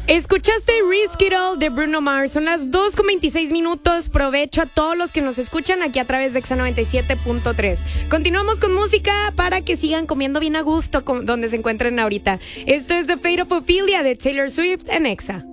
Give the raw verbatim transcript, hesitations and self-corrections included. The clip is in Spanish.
Escuchaste Risk It All de Bruno Mars. Son las dos con veintiséis minutos. Provecho a todos los que nos escuchan aquí a través de Exa noventa y siete punto tres. Continuamos con música para que sigan comiendo bien a gusto con, donde se encuentren ahorita. Esto es The Fate of Ophelia de Taylor Swift en Exa.